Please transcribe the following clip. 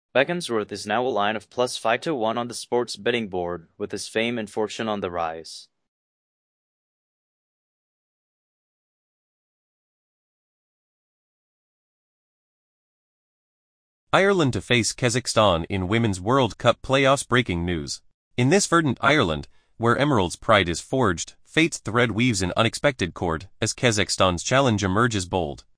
Beckensworth is now a line of plus 5-1 on the sports betting board, with his fame and fortune on the rise. Ireland to face Kazakhstan in Women's World Cup playoffs. Breaking news. In this verdant Ireland, where emerald's pride is forged, fate's thread weaves an unexpected chord as Kazakhstan's challenge emerges bold.